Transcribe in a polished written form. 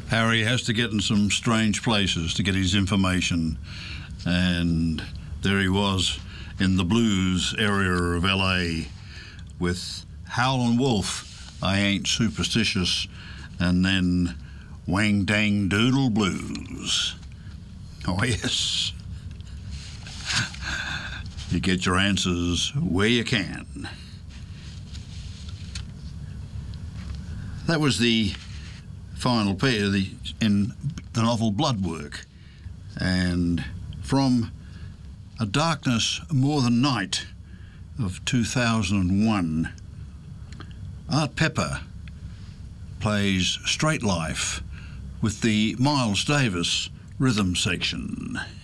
Harry has to get in some strange places to get his information, and there he was in the blues area of LA with Howlin' Wolf, I Ain't Superstitious, and then Wang Dang Doodle Blues. Oh yes. You get your answers where you can. That was the final pair in the novel Bloodwork. And from A Darkness More Than Night of 2001, Art Pepper plays Straight Life with the Miles Davis rhythm section.